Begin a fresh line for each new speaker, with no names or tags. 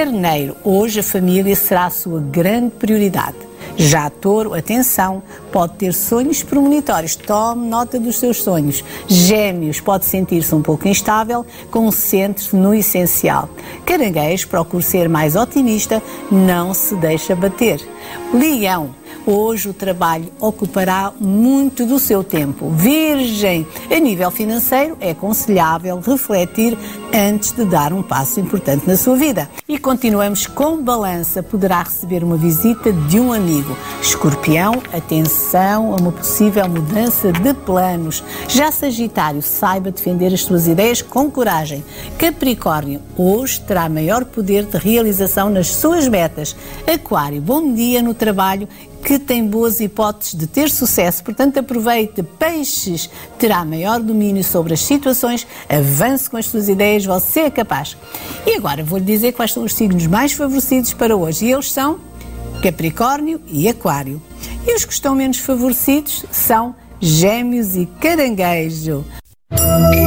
Carneiro, hoje a família será a sua grande prioridade. Já Touro, atenção, pode ter sonhos premonitórios, tome nota dos seus sonhos. Gêmeos, pode sentir-se um pouco instável, concentre-se no essencial. Caranguejo, procure ser mais otimista, não se deixe abater. Leão, hoje o trabalho ocupará muito do seu tempo. Virgem, a nível financeiro é aconselhável refletir antes de dar um passo importante na sua vida. E continuamos com Balança, poderá receber uma visita de um amigo. Escorpião, atenção a uma possível mudança de planos. Já Sagitário, saiba defender as suas ideias com coragem. Capricórnio, hoje terá maior poder de realização nas suas metas. Aquário, bom dia no trabalho, que tem boas hipóteses de ter sucesso, portanto aproveite. Peixes, terá maior domínio sobre as situações, avance com as suas ideias, você é capaz. E agora vou-lhe dizer quais são os signos mais favorecidos para hoje, e eles são Capricórnio e Aquário. E os que estão menos favorecidos são Gêmeos e Caranguejo.